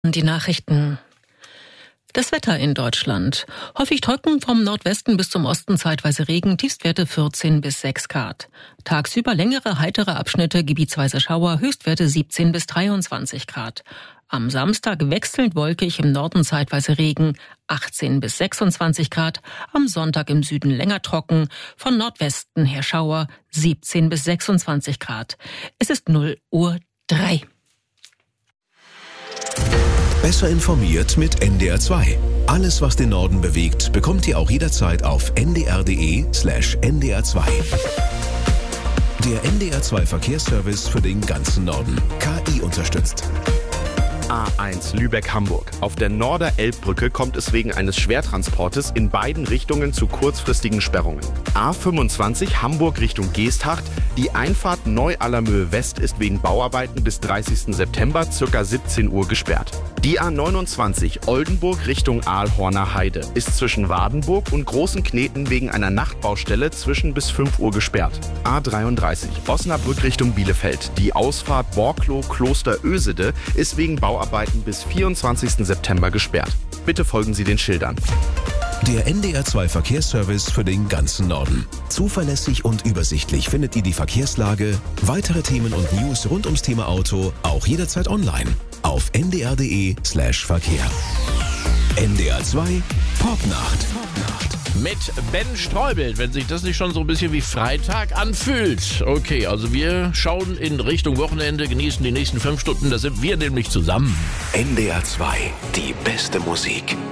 Die Nachrichten. Das Wetter in Deutschland. Häufig trocken, vom Nordwesten bis zum Osten zeitweise Regen, Tiefstwerte 14 bis 6 Grad. Tagsüber längere, heitere Abschnitte, gebietsweise Schauer, Höchstwerte 17 bis 23 Grad. Am Samstag wechselnd wolkig, im Norden zeitweise Regen, 18 bis 26 Grad. Am Sonntag im Süden länger trocken, von Nordwesten her Schauer, 17 bis 26 Grad. Es ist 0:03 Uhr. Besser informiert mit NDR2. Alles, was den Norden bewegt, bekommt ihr auch jederzeit auf ndr.de/ndr2. Der NDR2 Verkehrsservice für den ganzen Norden. KI unterstützt. A1 Lübeck-Hamburg. Auf der Norder-Elbbrücke kommt es wegen eines Schwertransportes in beiden Richtungen zu kurzfristigen Sperrungen. A25 Hamburg Richtung Geesthacht. Die Einfahrt Neu-Allermöhe West ist wegen Bauarbeiten bis 30. September ca. 17 Uhr gesperrt. Die A29 Oldenburg Richtung Aalhorner Heide ist zwischen Wadenburg und Großen Kneten wegen einer Nachtbaustelle zwischen bis 5 Uhr gesperrt. A33 Osnabrück Richtung Bielefeld. Die Ausfahrt Borklow-Kloster-Ösede ist wegen Bauarbeiten bis 24. September gesperrt. Bitte folgen Sie den Schildern. Der NDR2 Verkehrsservice für den ganzen Norden. Zuverlässig und übersichtlich findet ihr die Verkehrslage, weitere Themen und News rund ums Thema Auto auch jederzeit online auf ndr.de/Verkehr. NDR2 Popnacht. Mit Ben Streubel, wenn sich das nicht schon so ein bisschen wie Freitag anfühlt. Okay, also wir schauen in Richtung Wochenende, genießen die nächsten 5 Stunden, da sind wir nämlich zusammen. NDR2, die beste Musik.